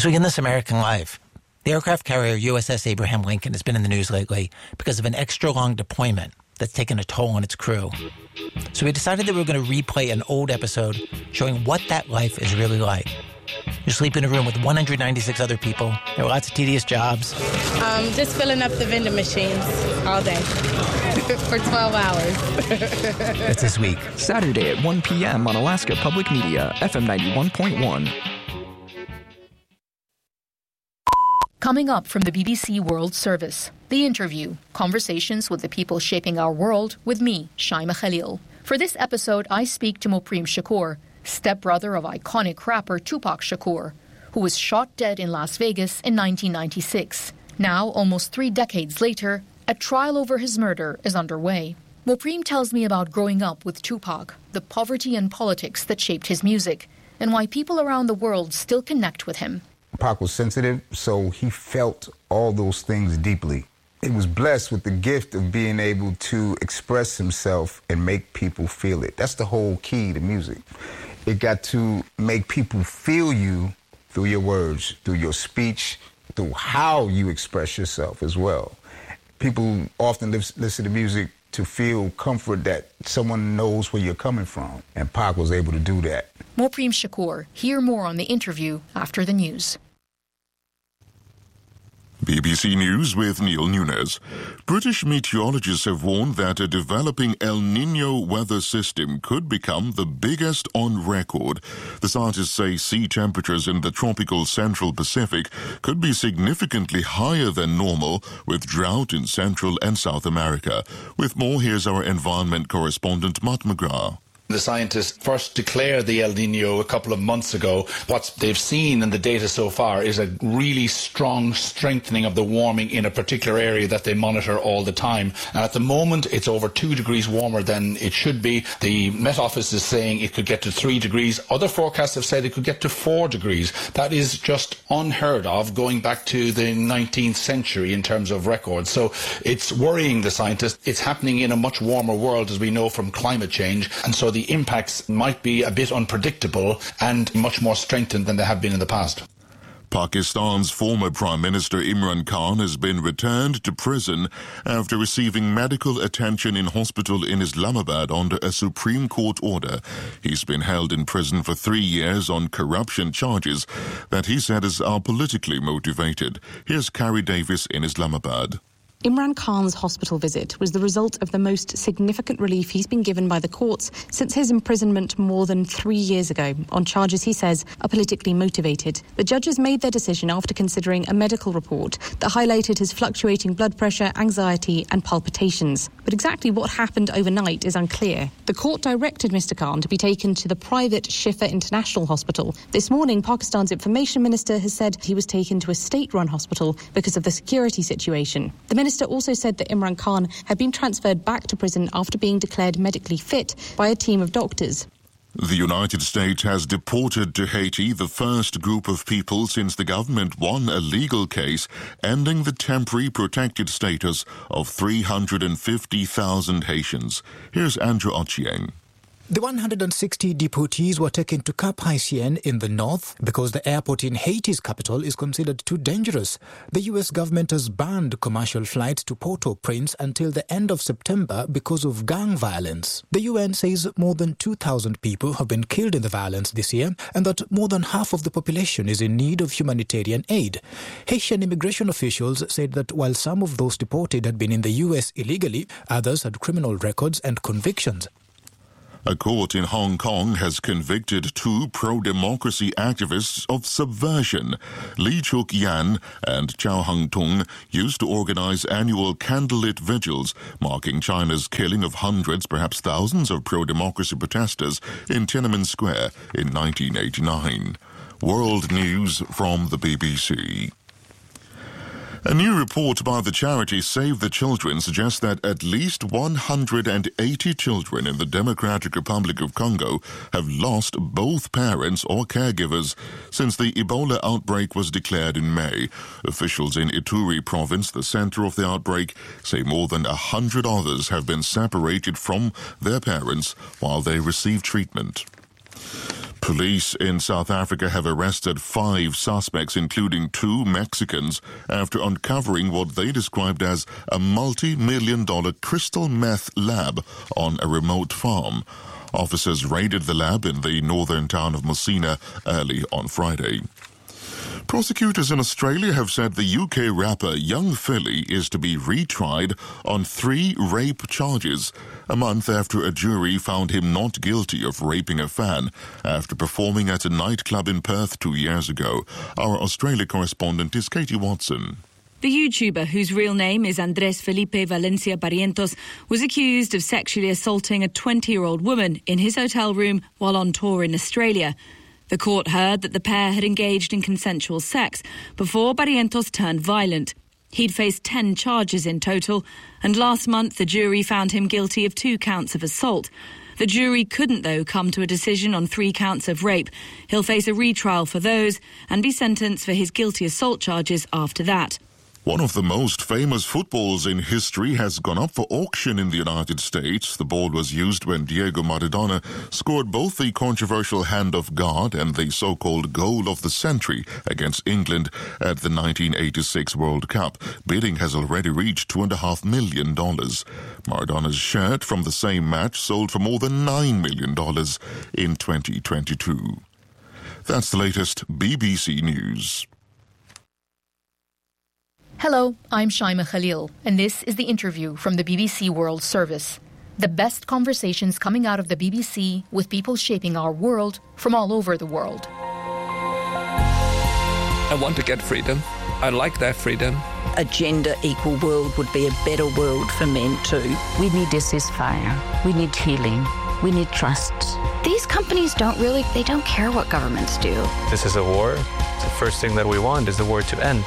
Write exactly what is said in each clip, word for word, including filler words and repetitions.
This week in This American Life, the aircraft carrier U S S Abraham Lincoln has been in the news lately because of an extra-long deployment that's taken a toll on its crew. So we decided that we were going to replay an old episode showing what that life is really like. You sleep in a room with one hundred ninety-six other people. There are lots of tedious jobs. Um, just filling up the vending machines all day for twelve hours. That's this week. Saturday at one p.m. on Alaska Public Media, F M ninety-one point one. Coming up from the B B C World Service, The Interview, conversations with the people shaping our world with me, Shaima Khalil. For this episode, I speak to Mopreme Shakur, stepbrother of iconic rapper Tupac Shakur, who was shot dead in Las Vegas in nineteen ninety-six. Now, almost three decades later, a trial over his murder is underway. Mopreme tells me about growing up with Tupac, the poverty and politics that shaped his music, and why people around the world still connect with him. Pac was sensitive, so he felt all those things deeply. He was blessed with the gift of being able to express himself and make people feel it. That's the whole key to music. It got to make people feel you through your words, through your speech, through how you express yourself as well. People often listen to music to feel comfort that someone knows where you're coming from, and Pac was able to do that. Mopreme Shakur. Hear more on The Interview after the news. B B C News with Neil Nunes. British meteorologists have warned that a developing El Niño weather system could become the biggest on record. The scientists say sea temperatures in the tropical Central Pacific could be significantly higher than normal, with drought in Central and South America. With more, here's our environment correspondent, Matt McGrath. The scientists first declared the El Niño a couple of months ago. What they've seen in the data so far is a really strong strengthening of the warming in a particular area that they monitor all the time. And at the moment, it's over two degrees warmer than it should be. The Met Office is saying it could get to three degrees. Other forecasts have said it could get to four degrees. That is just unheard of going back to the nineteenth century in terms of records. So it's worrying the scientists. It's happening in a much warmer world, as we know from climate change. And so the impacts might be a bit unpredictable and much more strengthened than they have been in the past. Pakistan's former Prime Minister Imran Khan has been returned to prison after receiving medical attention in hospital in Islamabad under a Supreme Court order. He's been held in prison for three years on corruption charges that he said are politically motivated. Here's Carrie Davis in Islamabad. Imran Khan's hospital visit was the result of the most significant relief he's been given by the courts since his imprisonment more than three years ago on charges he says are politically motivated. The judges made their decision after considering a medical report that highlighted his fluctuating blood pressure, anxiety and palpitations. But exactly what happened overnight is unclear. The court directed Mister Khan to be taken to the private Shifa International Hospital. This morning, Pakistan's information minister has said he was taken to a state-run hospital because of the security situation. The minister also said that Imran Khan had been transferred back to prison after being declared medically fit by a team of doctors. The United States has deported to Haiti the first group of people since the government won a legal case ending the temporary protected status of three hundred fifty thousand Haitians. Here's Andrew Ochieng. The one hundred sixty deportees were taken to Cap Haitien in the north because the airport in Haiti's capital is considered too dangerous. The U S government has banned commercial flights to Port-au-Prince until the end of September because of gang violence. The U N says more than two thousand people have been killed in the violence this year and that more than half of the population is in need of humanitarian aid. Haitian immigration officials said that while some of those deported had been in the U S illegally, others had criminal records and convictions. A court in Hong Kong has convicted two pro-democracy activists of subversion. Lee Chuk Yan and Chow Hang Tung used to organize annual candlelit vigils marking China's killing of hundreds, perhaps thousands, of pro-democracy protesters in Tiananmen Square in nineteen eighty-nine. World News from the B B C. A new report by the charity Save the Children suggests that at least one hundred eighty children in the Democratic Republic of Congo have lost both parents or caregivers since the Ebola outbreak was declared in May. Officials in Ituri province, the center of the outbreak, say more than one hundred others have been separated from their parents while they receive treatment. Police in South Africa have arrested five suspects, including two Mexicans, after uncovering what they described as a multi-million dollar crystal meth lab on a remote farm. Officers raided the lab in the northern town of Messina early on Friday. Prosecutors in Australia have said the U K rapper Young Philly is to be retried on three rape charges, a month after a jury found him not guilty of raping a fan after performing at a nightclub in Perth two years ago. Our Australia correspondent is Katie Watson. The YouTuber, whose real name is Andres Felipe Valencia Barrientos, was accused of sexually assaulting a twenty-year-old woman in his hotel room while on tour in Australia. The court heard that the pair had engaged in consensual sex before Barrientos turned violent. He'd faced ten charges in total, and last month the jury found him guilty of two counts of assault. The jury couldn't, though, come to a decision on three counts of rape. He'll face a retrial for those and be sentenced for his guilty assault charges after that. One of the most famous footballs in history has gone up for auction in the United States. The ball was used when Diego Maradona scored both the controversial Hand of God and the so-called Goal of the Century against England at the nineteen eighty-six World Cup. Bidding has already reached two point five million dollars. Maradona's shirt from the same match sold for more than nine million dollars in twenty twenty-two. That's the latest B B C News. Hello, I'm Shaima Khalil, and this is The Interview from the B B C World Service. The best conversations coming out of the B B C with people shaping our world from all over the world. I want to get freedom. I like that freedom. A gender equal world would be a better world for men too. We need a ceasefire. We need healing. We need trust. These companies don't really, they don't care what governments do. This is a war. The first thing that we want is the war to end.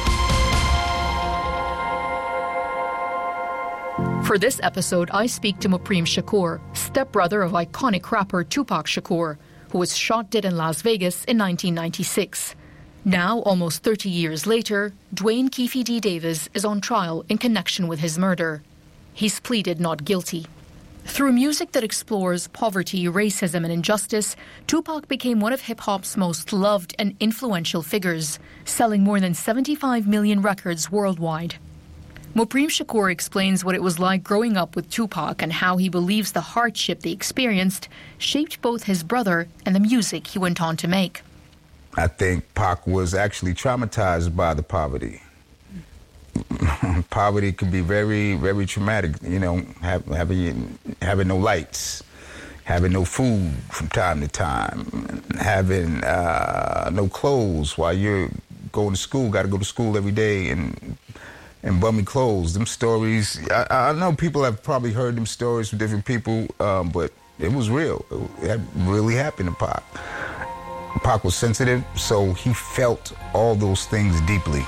For this episode, I speak to Mopreme Shakur, stepbrother of iconic rapper Tupac Shakur, who was shot dead in Las Vegas in nineteen ninety-six. Now, almost thirty years later, Dwayne Keefe D. Davis is on trial in connection with his murder. He's pleaded not guilty. Through music that explores poverty, racism, and injustice, Tupac became one of hip-hop's most loved and influential figures, selling more than seventy-five million records worldwide. Mopreme Shakur explains what it was like growing up with Tupac and how he believes the hardship they experienced shaped both his brother and the music he went on to make. I think Pac was actually traumatized by the poverty. Poverty can be very, very traumatic, you know, have, having, having no lights, having no food from time to time, having uh, no clothes while you're going to school, got to go to school every day, and and bummy clothes. Them stories, I, I know people have probably heard them stories from different people, um, but it was real. It had really happened to Pac. Pac was sensitive, so he felt all those things deeply.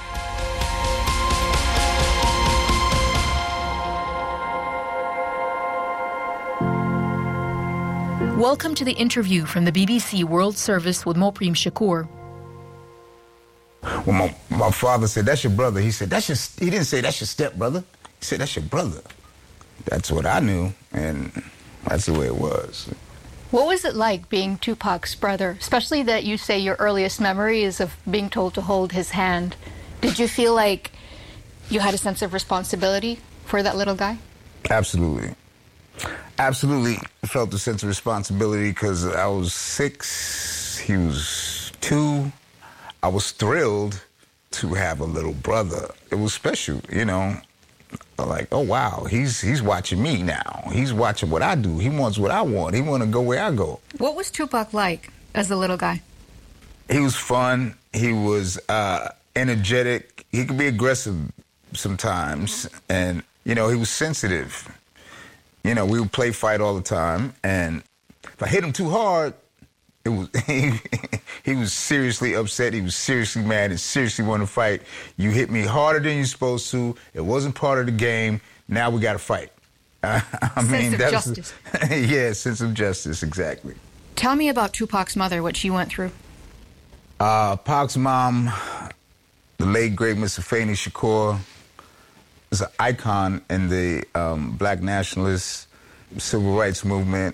Welcome to The Interview from the B B C World Service with Mopreme Shakur. When my, my father said, "That's your brother," he said, "That's your," he didn't say, "That's your stepbrother." He said, "That's your brother." That's what I knew, and that's the way it was. What was it like being Tupac's brother, especially that you say your earliest memory is of being told to hold his hand? Did you feel like you had a sense of responsibility for that little guy? Absolutely. Absolutely felt a sense of responsibility because I was six, he was two. I was thrilled to have a little brother. It was special, you know. Like, oh, wow, he's he's watching me now. He's watching what I do. He wants what I want. He want to go where I go. What was Tupac like as a little guy? He was fun. He was uh, energetic. He could be aggressive sometimes. And, you know, he was sensitive. You know, we would play fight all the time. And if I hit him too hard, it was he, he was seriously upset. He was seriously mad and seriously wanted to fight. You hit me harder than you're supposed to. It wasn't part of the game. Now we got to fight. Uh, I sense mean, of that's justice. Yeah, sense of justice, exactly. Tell me about Tupac's mother, what she went through. Uh, Pac's mom, the late great Mister Afeni Shakur, is an icon in the um, black nationalist civil rights movement.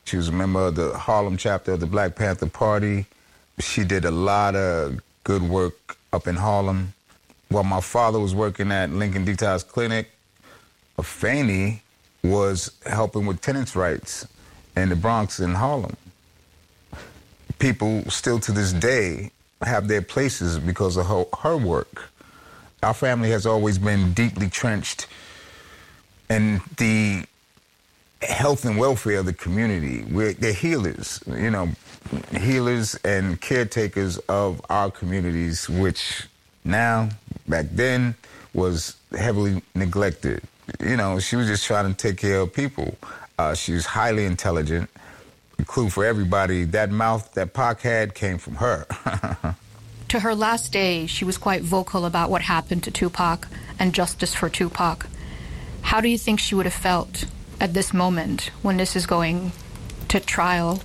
She was a member of the Harlem chapter of the Black Panther Party. She did a lot of good work up in Harlem. While my father was working at Lincoln Detox Clinic, Afeni was helping with tenants' rights in the Bronx and Harlem. People still to this day have their places because of her, her work. Our family has always been deeply trenched in the health and welfare of the community. We're, they're healers, you know, healers and caretakers of our communities, which now, back then, was heavily neglected. You know, she was just trying to take care of people. Uh, she was highly intelligent. A clue for everybody, that mouth that Pac had came from her. To her last day, she was quite vocal about what happened to Tupac and justice for Tupac. How do you think she would have felt at this moment when this is going to trial?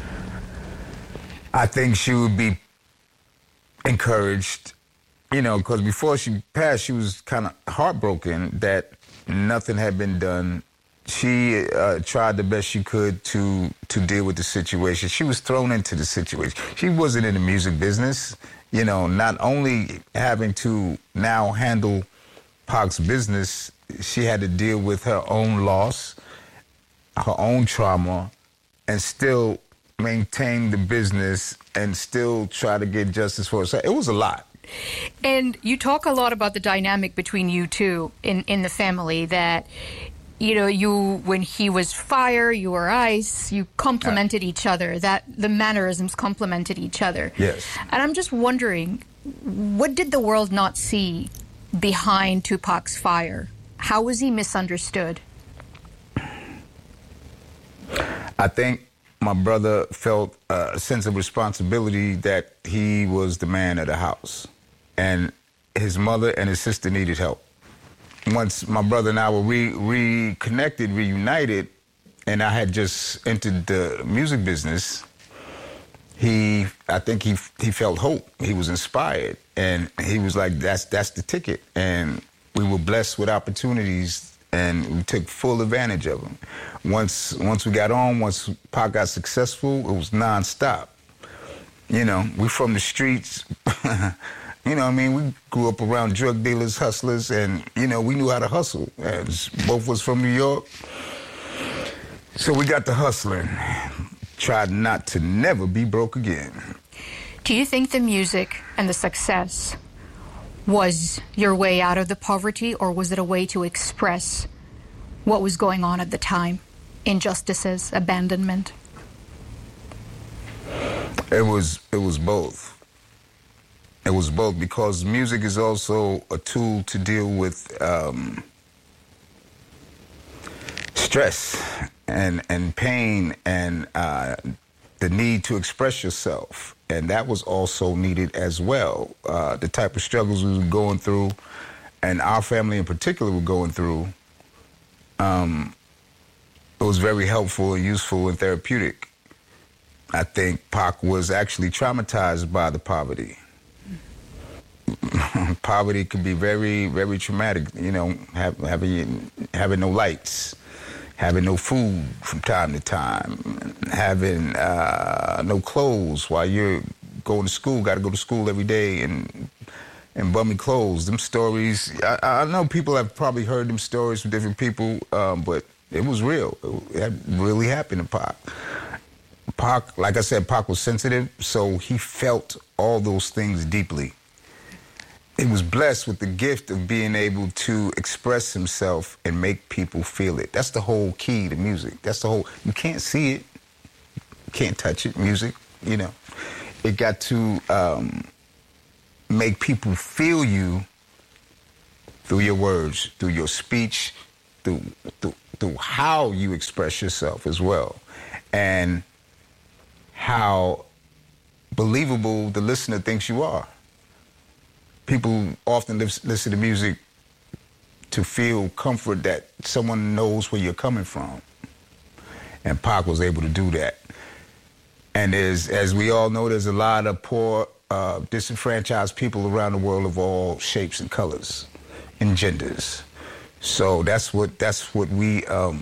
I think she would be encouraged, you know, because before she passed, she was kind of heartbroken that nothing had been done. She uh, tried the best she could to to deal with the situation. She was thrown into the situation. She wasn't in the music business. You know, not only having to now handle Pac's business, she had to deal with her own loss, her own trauma, and still maintain the business and still try to get justice for herself. It was a lot. And you talk a lot about the dynamic between you two in, in the family, that, you know, you, when he was fire, you were ice, you complemented each other, that the mannerisms complemented each other. Yes. And I'm just wondering, what did the world not see behind Tupac's fire? How was he misunderstood? I think my brother felt a sense of responsibility that he was the man of the house. And his mother and his sister needed help. Once my brother and I were re- reconnected, reunited, and I had just entered the music business, he, I think he he felt hope. He was inspired. And he was like, that's that's the ticket. And we were blessed with opportunities, and we took full advantage of them. Once once we got on, once Pac got successful, it was nonstop. You know, we from the streets. You know what I mean? We grew up around drug dealers, hustlers, and, you know, we knew how to hustle. As both was from New York. So we got to hustling. Tried not to never be broke again. Do you think the music and the success was your way out of the poverty, or was it a way to express what was going on at the time? Injustices, abandonment? It was, it was both. It was both, because music is also a tool to deal with um, stress and, and pain and uh, the need to express yourself. And that was also needed as well. Uh, the type of struggles we were going through, and our family in particular were going through, um, it was very helpful and useful and therapeutic. I think Pac was actually traumatized by the poverty. Poverty can be very, very traumatic. You know, have, having having no lights, having no food from time to time, having uh, no clothes while you're going to school. Got to go to school every day and and bummy clothes. Them stories. I, I know people have probably heard them stories from different people, um, but it was real. It really happened to Pac. Pac, like I said, Pac was sensitive, so he felt all those things deeply. He was blessed with the gift of being able to express himself and make people feel it. That's the whole key to music. That's the whole, you can't see it, you can't touch it, music, you know. It got to um, make people feel you through your words, through your speech, through, through, through how you express yourself as well. And how believable the listener thinks you are. People often listen to music to feel comfort that someone knows where you're coming from. And Pac was able to do that. And as, as we all know, there's a lot of poor, uh, disenfranchised people around the world of all shapes and colors and genders. So that's what, that's what we um,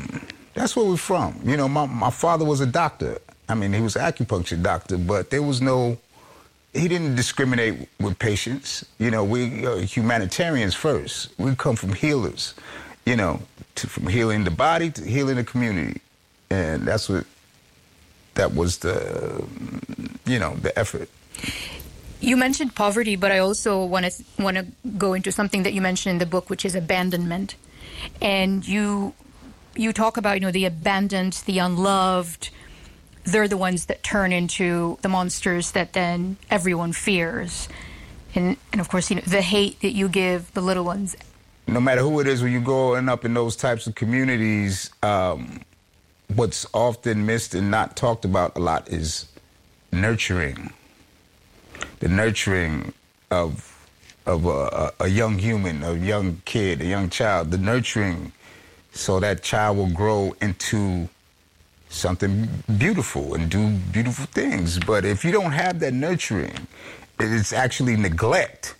That's where we're from. You know, my, my father was a doctor. I mean, he was an acupuncture doctor, but there was no, he didn't discriminate with patients. You know, we are humanitarians first. We come from healers, you know, to, from healing the body to healing the community. And that's what, that was the, you know, the effort. You mentioned poverty, but I also want to want to go into something that you mentioned in the book, which is abandonment. And you you talk about, you know, the abandoned, the unloved. They're the ones that turn into the monsters that then everyone fears. And, and of course, you know, the hate that you give the little ones. No matter who it is, when you're growing up in those types of communities, um, what's often missed and not talked about a lot is nurturing. The nurturing of of a, a young human, a young kid, a young child. The nurturing so that child will grow into something beautiful and do beautiful things. But if you don't have that nurturing, it's actually neglect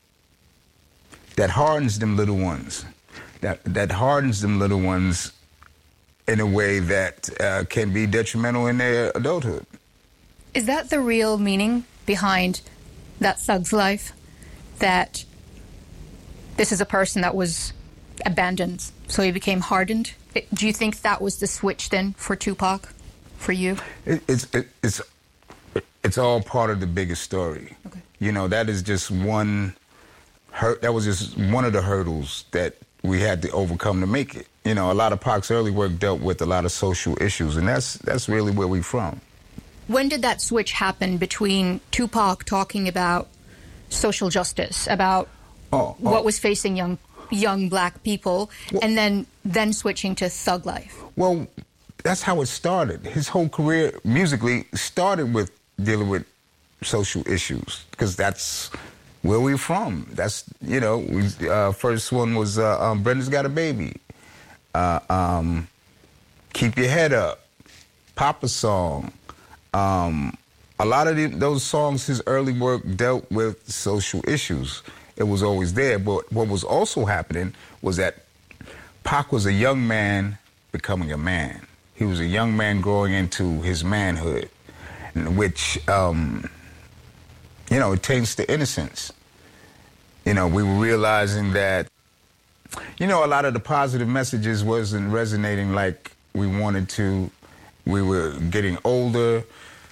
that hardens them little ones. That that hardens them little ones in a way that uh, can be detrimental in their adulthood. Is that the real meaning behind that thug's life? That this is a person that was abandoned, so he became hardened? Do you think that was the switch then for Tupac, for you? It, it's it, it's it's all part of the biggest story. Okay. You know, that is just one hurt. That was just one of the hurdles that we had to overcome to make it. You know, a lot of Pac's early work dealt with a lot of social issues, and that's that's really where we're from. When did that switch happen between Tupac talking about social justice, about oh, oh. what was facing young young black people, well, and then then switching to thug life? Well, that's how it started. His whole career musically started with dealing with social issues, because that's where we're from. That's, you know, we, uh, first one was uh, um, Brenda's Got a Baby, uh, um, Keep Your Head Up, Papa Song. Um, a lot of the, those songs, his early work dealt with social issues. It was always there. But what was also happening was that Pac was a young man becoming a man. He was a young man growing into his manhood, which, um, you know, it taints the innocence. You know, we were realizing that, you know, a lot of the positive messages wasn't resonating like we wanted to. We were getting older.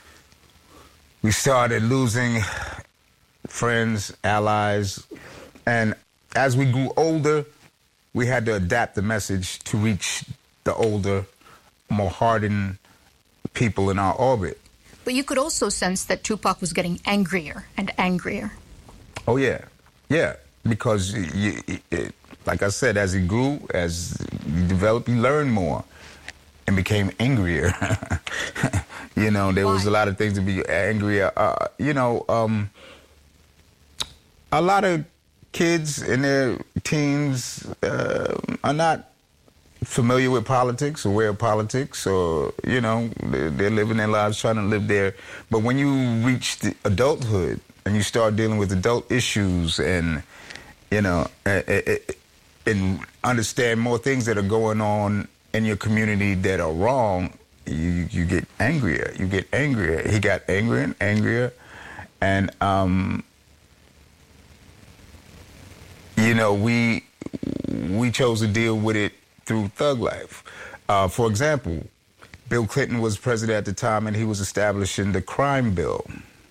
We started losing friends, allies. And as we grew older, we had to adapt the message to reach the older, more hardened people in our orbit. But you could also sense that Tupac was getting angrier and angrier. Oh, yeah. Yeah. Because, you, it, like I said, as he grew, as he developed, he learned more and became angrier. You know, there Why? was a lot of things to be angrier. Uh, you know, um, a lot of kids in their teens uh, are not familiar with politics, aware of politics, or, you know, they're, they're living their lives trying to live there. But when you reach the adulthood and you start dealing with adult issues and, you know, uh, uh, and understand more things that are going on in your community that are wrong, you you get angrier. You get angrier. He got angrier and angrier. And, um, you know, we we chose to deal with it through thug life. Uh, for example, Bill Clinton was president at the time, and he was establishing the crime bill.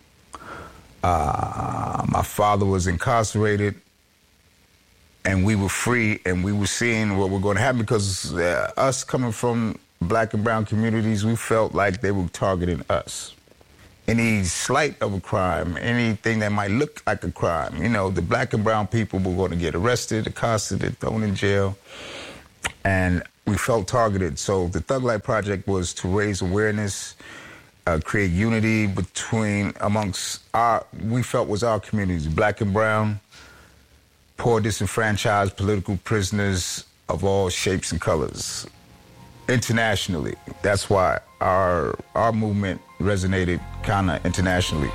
Uh, my father was incarcerated, and we were free, and we were seeing what was going to happen, because uh, us coming from black and brown communities, we felt like they were targeting us. Any slight of a crime, anything that might look like a crime, you know, the black and brown people were going to get arrested, accosted, thrown in jail, and we felt targeted. So the Thug Life Project was to raise awareness, uh, create unity between, amongst our, we felt was our communities, black and brown, poor, disenfranchised, political prisoners of all shapes and colors. Internationally. That's why our our movement resonated kind of internationally.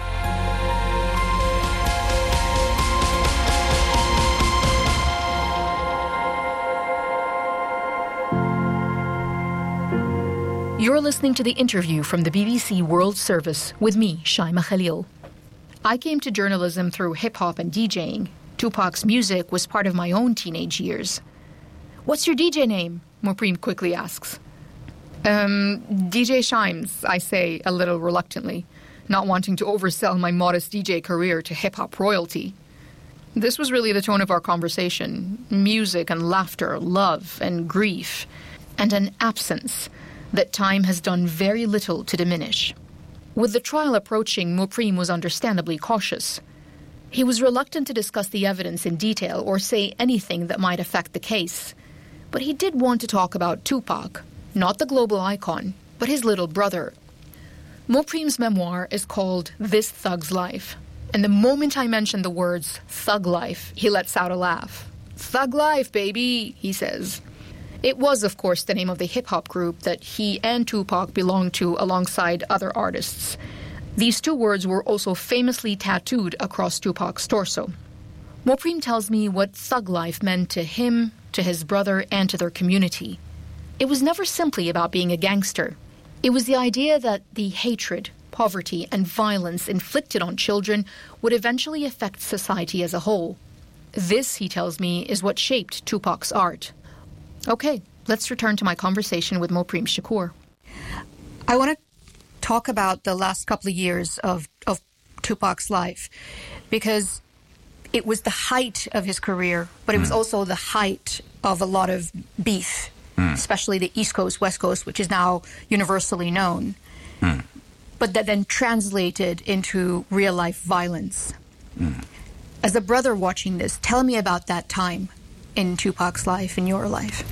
You're listening to the interview from the B B C World Service with me, Shaima Khalil. I came to journalism through hip-hop and DJing. Tupac's music was part of my own teenage years. What's your D J name? Mopreme quickly asks. Um, D J Shimes, I say a little reluctantly, not wanting to oversell my modest D J career to hip-hop royalty. This was really the tone of our conversation. Music and laughter, love and grief, and an absence that time has done very little to diminish. With the trial approaching, Mopreme was understandably cautious. He was reluctant to discuss the evidence in detail or say anything that might affect the case. But he did want to talk about Tupac, not the global icon, but his little brother. Mopreme's memoir is called This Thug's Life. And the moment I mention the words thug life, he lets out a laugh. Thug life, baby, he says. It was, of course, the name of the hip-hop group that he and Tupac belonged to alongside other artists. These two words were also famously tattooed across Tupac's torso. Mopreme tells me what thug life meant to him, to his brother, and to their community. It was never simply about being a gangster. It was the idea that the hatred, poverty, and violence inflicted on children would eventually affect society as a whole. This, he tells me, is what shaped Tupac's art. Okay, let's return to my conversation with Mopreme Shakur. I want to talk about the last couple of years of, of Tupac's life, because it was the height of his career, but it was also the height of a lot of beef, mm. especially the East Coast, West Coast, which is now universally known, mm. but that then translated into real-life violence. Mm. As a brother watching this, tell me about that time in Tupac's life, in your life.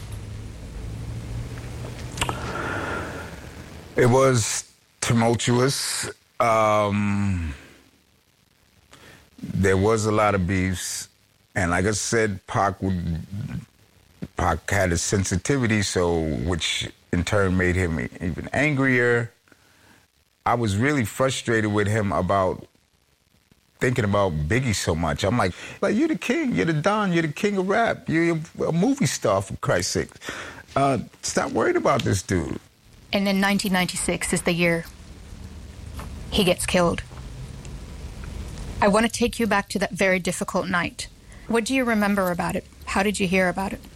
It was tumultuous. Um, there was a lot of beefs, and like I said, Pac would Pac had a sensitivity, so which in turn made him even angrier. I was really frustrated with him about thinking about Biggie so much. I'm like, like you're the king, you're the Don, you're the king of rap, you're a movie star, for Christ's sake. Uh, stop worrying about this dude. And then nineteen ninety-six is the year he gets killed. I want to take you back to that very difficult night. What do you remember about it? How did you hear about it?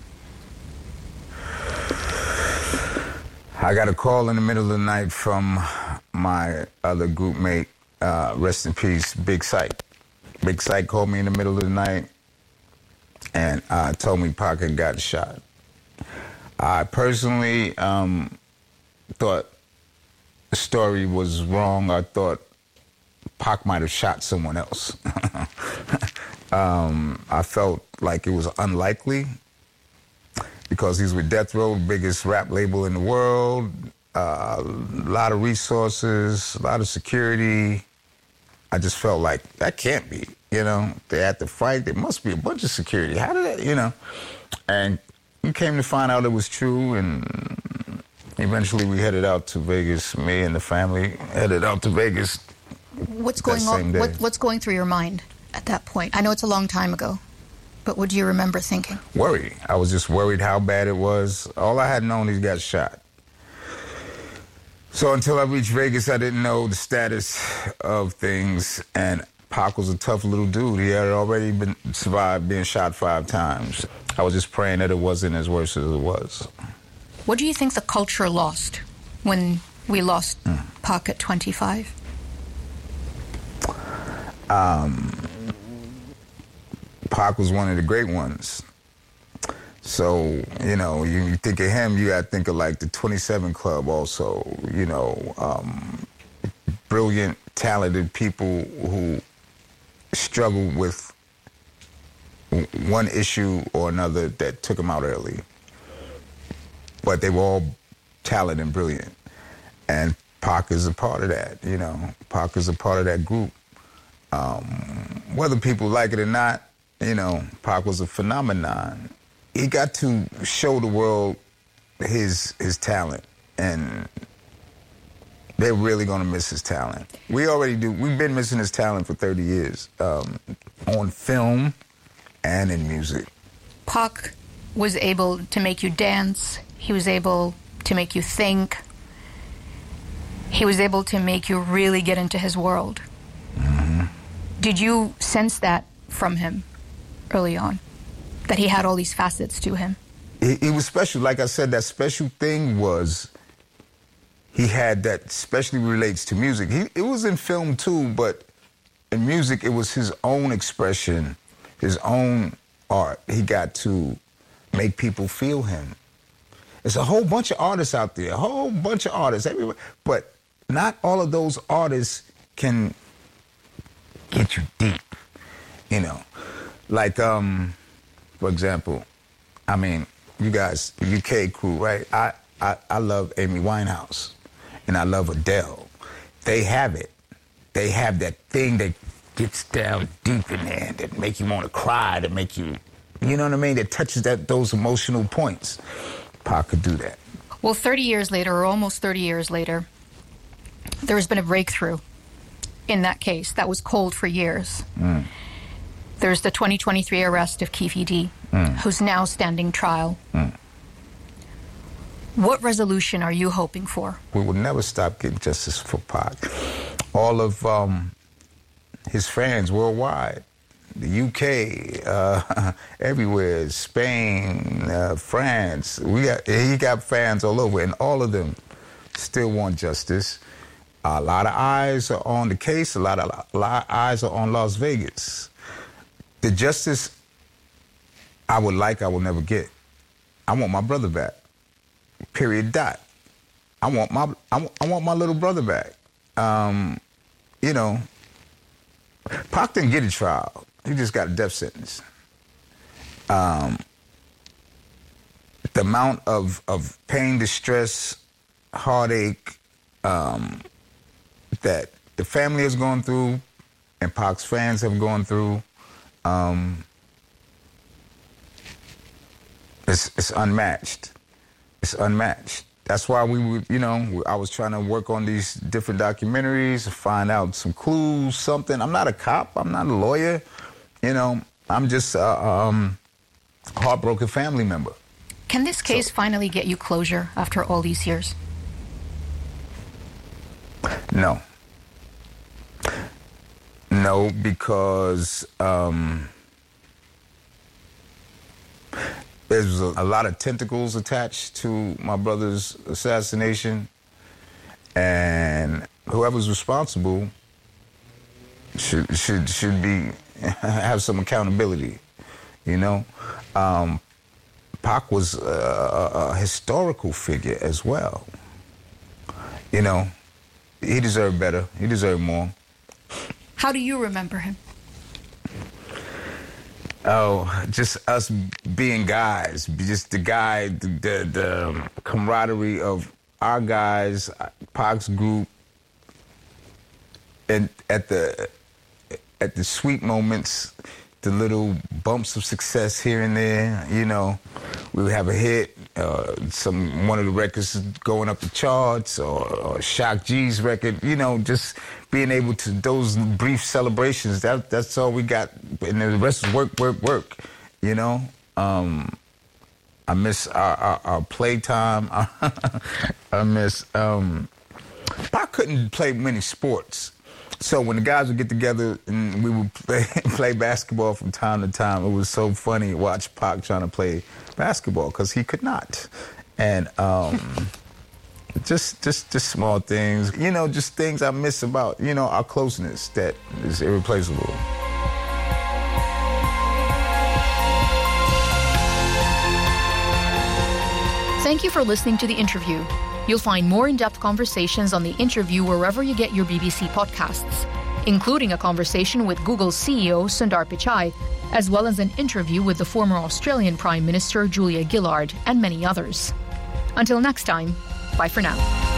I got a call in the middle of the night from my other group mate, uh, rest in peace, Big Sight. Big Sight called me in the middle of the night and uh, told me Pac had gotten shot. I personally um, thought the story was wrong. I thought Pac might have shot someone else. um, I felt like it was unlikely because he's with Death Row, biggest rap label in the world, uh, a lot of resources, a lot of security. I just felt like that can't be, you know. They had to fight. There must be a bunch of security. How did that, you know? And we came to find out it was true, and eventually we headed out to Vegas. Me and the family headed out to Vegas. What's going on? What, what's going through your mind at that point? I know it's a long time ago, but what do you remember thinking? Worry. I was just worried how bad it was. All I had known, he got shot. So until I reached Vegas, I didn't know the status of things. And Pac was a tough little dude. He had already been survived being shot five times. I was just praying that it wasn't as worse as it was. What do you think the culture lost when we lost mm. Pac at twenty-five? Um, Pac was one of the great ones. So, you know, you, you think of him, you got to think of like the twenty-seven Club also, you know, um, brilliant, talented people who struggled with one issue or another that took them out early. But they were all talented and brilliant. And Pac is a part of that, you know. Pac is a part of that group. Um, whether people like it or not, you know, Pac was a phenomenon. He got to show the world his his talent, and they're really going to miss his talent. We already do. We've been missing his talent for thirty years, um, on film and in music. Pac was able to make you dance. He was able to make you think. he was able to make you really get into his world. Mm-hmm. Did you sense that from him early on? That he had all these facets to him? He, he was special. Like I said, that special thing was he had that especially relates to music. He, it was in film too, but in music, it was his own expression, his own art. He got to make people feel him. There's a whole bunch of artists out there, a whole bunch of artists everywhere, but not all of those artists can get you deep, you know. Like, um, for example, I mean, you guys, the U K crew, right? I, I, I love Amy Winehouse, and I love Adele. They have it. They have that thing that gets down deep in there, that make you want to cry, that make you, you know what I mean? That touches that those emotional points. Pac could do that. Well, thirty years later, or almost thirty years later, there has been a breakthrough in that case that was cold for years. Mm. There's the twenty twenty-three arrest of Keffe D, mm. who's now standing trial. Mm. What resolution are you hoping for? We will never stop getting justice for Pac. All of um, his fans worldwide, the U K, uh, everywhere, Spain, uh, France, we got, he got fans all over, and all of them still want justice. A lot of eyes are on the case, a lot of, a lot of eyes are on Las Vegas. The justice I would like, I will never get. I want my brother back. Period. Dot. I want my I want, I want my little brother back. Um, you know, Pac didn't get a trial. He just got a death sentence. Um, the amount of of pain, distress, heartache um, that the family has gone through, and Pac's fans have gone through. Um, it's, it's unmatched. It's unmatched. That's why we would, you know, I was trying to work on these different documentaries to find out some clues, something. I'm not a cop. I'm not a lawyer. You know, I'm just a um, heartbroken family member. Can this case so, finally get you closure after all these years? No. No, because um, there's a, a lot of tentacles attached to my brother's assassination, and whoever's responsible should should should be have some accountability. You know, um, Pac was a, a historical figure as well. You know, he deserved better. He deserved more. How do you remember him? Oh, just us being guys, just the guy, the, the, the camaraderie of our guys, Pac's group, and at the at the sweet moments, the little bumps of success here and there. You know, we would have a hit, uh, some one of the records going up the charts, or, or Shock G's record. You know, just being able to those brief celebrations. That that's all we got, and the rest is work, work, work. You know, um, I miss our, our, our playtime. I miss. Um, Pac couldn't play many sports. So when the guys would get together and we would play, play basketball from time to time, it was so funny to watch Pac trying to play basketball because he could not. And um, just, just, just small things, you know, just things I miss about, you know, our closeness that is irreplaceable. Thank you for listening to The Interview. You'll find more in-depth conversations on The Interview wherever you get your B B C podcasts, including a conversation with Google's C E O Sundar Pichai, as well as an interview with the former Australian Prime Minister Julia Gillard and many others. Until next time, bye for now.